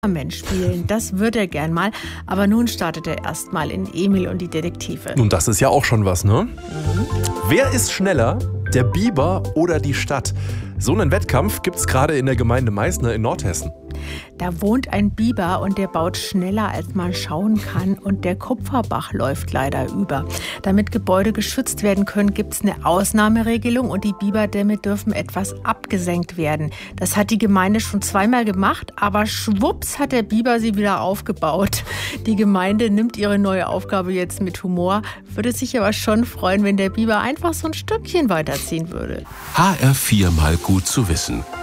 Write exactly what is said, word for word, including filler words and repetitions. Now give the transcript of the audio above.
Mensch spielen. Das würde er gern mal. Aber nun startet er erstmal in Emil und die Detektive. Nun, das ist ja auch schon was, ne? Mhm. Wer ist schneller, der Biber oder die Stadt? So einen Wettkampf gibt's gerade in der Gemeinde Meißner in Nordhessen. Da wohnt ein Biber und der baut schneller, als man schauen kann. Und der Kupferbach läuft leider über. Damit Gebäude geschützt werden können, gibt's eine Ausnahmeregelung und die Biberdämme dürfen etwas abgesenkt werden. Das hat die Gemeinde schon zweimal gemacht, aber schwupps hat der Biber sie wieder aufgebaut. Die Gemeinde nimmt ihre neue Aufgabe jetzt mit Humor, würde sich aber schon freuen, wenn der Biber einfach so ein Stückchen weiterziehen würde. H R vier mal gut zu wissen.